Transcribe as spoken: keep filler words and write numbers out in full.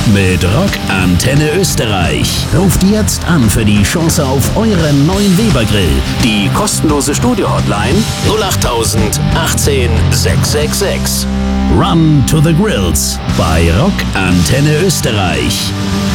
mit Rock Antenne Österreich. Ruft jetzt an für die Chance auf euren neuen Weber Grill. Die kostenlose Studio-Hotline null acht tausend achtzehn sechshundertsechsundsechzig. Run to the Grills bei Rock Antenne Österreich.